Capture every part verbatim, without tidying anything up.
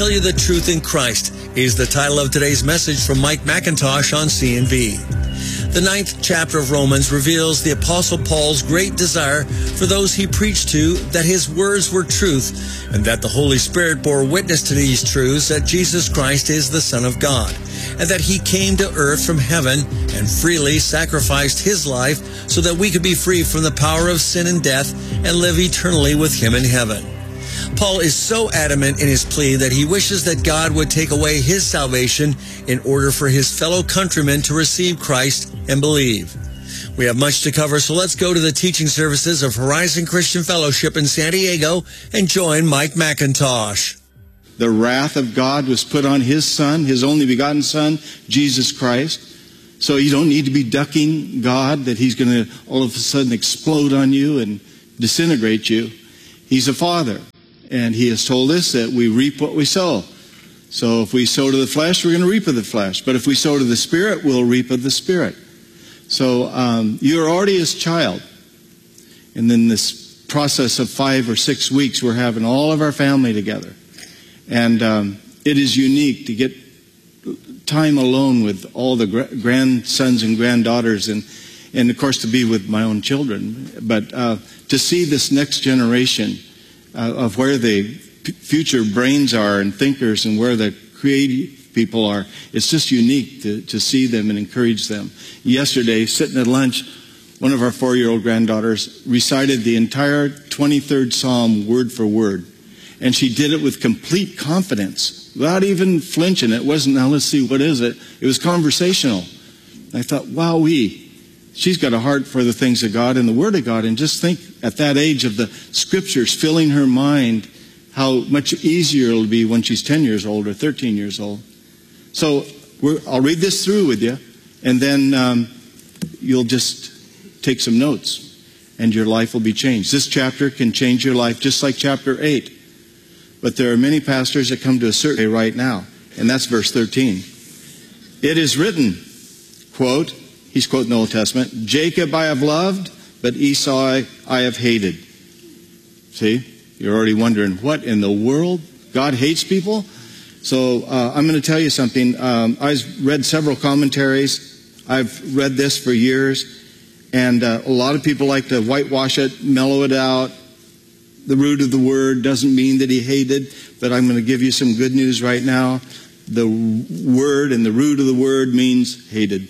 tell you the truth in Christ is the title of today's message from Mike McIntosh on C N V. The ninth chapter of Romans reveals the Apostle Paul's great desire for those he preached to that his words were truth and that the Holy Spirit bore witness to these truths that Jesus Christ is the Son of God and that he came to earth from heaven and freely sacrificed his life so that we could be free from the power of sin and death and live eternally with him in heaven. Paul is so adamant in his plea that he wishes that God would take away his salvation in order for his fellow countrymen to receive Christ and believe. We have much to cover, so let's go to the teaching services of Horizon Christian Fellowship in San Diego and join Mike McIntosh. The wrath of God was put on his Son, his only begotten Son, Jesus Christ. So you don't need to be ducking God, that he's going to all of a sudden explode on you and disintegrate you. He's a Father. And he has told us that we reap what we sow. So if we sow to the flesh, we're going to reap of the flesh. But if we sow to the Spirit, we'll reap of the Spirit. So um, you're already his child. And then this process of five or six weeks, we're having all of our family together. And um, it is unique to get time alone with all the gra- grandsons and granddaughters and, and, of course, to be with my own children. But uh, to see this next generation Uh, of where the p- future brains are and thinkers and where the creative people are. It's just unique to, to see them and encourage them. Yesterday, sitting at lunch, one of our four-year-old granddaughters recited the entire twenty-third Psalm word for word. And she did it with complete confidence, without even flinching. It wasn't, now let's see, what is it? It was conversational. I thought, wowee. She's got a heart for the things of God and the Word of God. And just think, at that age of the Scriptures filling her mind, how much easier it'll be when she's ten years old or thirteen years old. So we're, I'll read this through with you, and then um, you'll just take some notes, and your life will be changed. This chapter can change your life just like chapter eight. But there are many pastors that come to a certain day right now, and that's verse thirteen. It is written, quote, he's quoting the Old Testament, Jacob I have loved, but Esau I, I have hated. See, you're already wondering, what in the world? God hates people? So uh, I'm going to tell you something. Um, I've read several commentaries. I've read this for years. And uh, a lot of people like to whitewash it, mellow it out. The root of the word doesn't mean that he hated, but I'm going to give you some good news right now. The word and the root of the word means hated.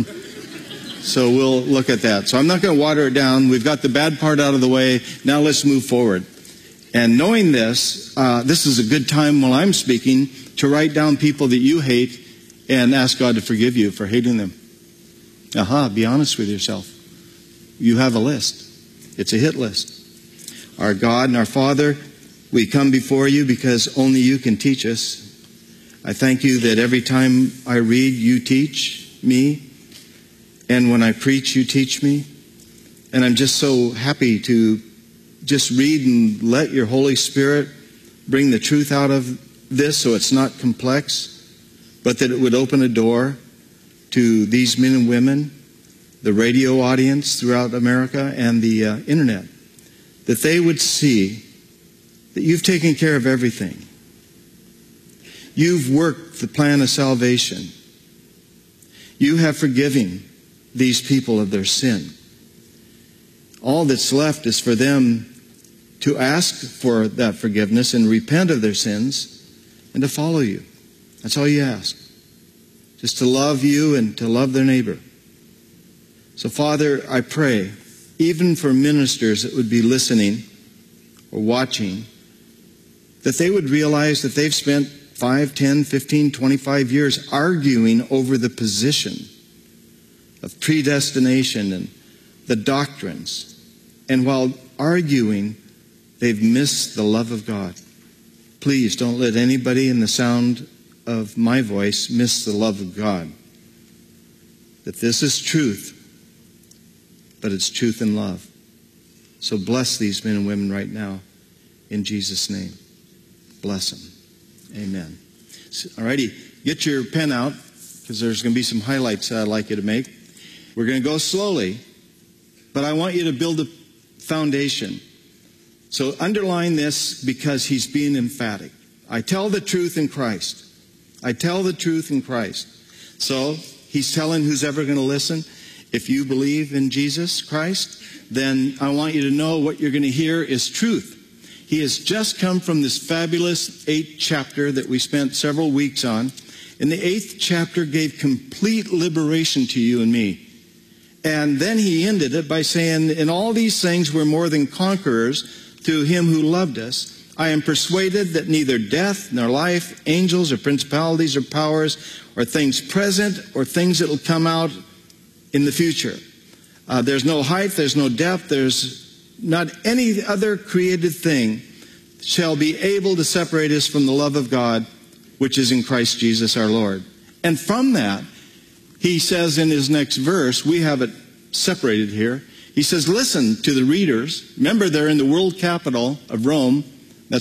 So we'll look at that. So I'm not going to water it down. We've got the bad part out of the way. Now let's move forward. And knowing this, uh, this is a good time while I'm speaking to write down people that you hate and ask God to forgive you for hating them. Aha, be honest with yourself. You have a list. It's a hit list. Our God and our Father, we come before you because only you can teach us. I thank you that every time I read, you teach me. And when I preach, you teach me. And I'm just so happy to just read and let your Holy Spirit bring the truth out of this so it's not complex, but that it would open a door to these men and women, the radio audience throughout America and the uh, internet, that they would see that you've taken care of everything. You've worked the plan of salvation. You have forgiven these people of their sin. All that's left is for them to ask for that forgiveness and repent of their sins and to follow you. That's all you ask. Just to love you and to love their neighbor. So Father, I pray, even for ministers that would be listening or watching, that they would realize that they've spent five, ten, fifteen, twenty-five years arguing over the position of predestination and the doctrines. And while arguing, they've missed the love of God. Please don't let anybody in the sound of my voice miss the love of God. That this is truth, but it's truth and love. So bless these men and women right now in Jesus' name. Bless them. Amen. All righty, get your pen out because there's going to be some highlights I'd like you to make. We're going to go slowly, but I want you to build a foundation. So underline this because he's being emphatic. I tell the truth in Christ. I tell the truth in Christ. So he's telling who's ever going to listen, if you believe in Jesus Christ, then I want you to know what you're going to hear is truth. He has just come from this fabulous eighth chapter that we spent several weeks on. And the eighth chapter gave complete liberation to you and me. And then he ended it by saying, in all these things we're more than conquerors through him who loved us. I am persuaded that neither death nor life, angels or principalities or powers, or things present or things that will come out in the future. Uh, there's no height, there's no depth, there's not any other created thing shall be able to separate us from the love of God, which is in Christ Jesus our Lord. And from that, he says in his next verse, we have it separated here. He says, listen to the readers. Remember, they're in the world capital of Rome.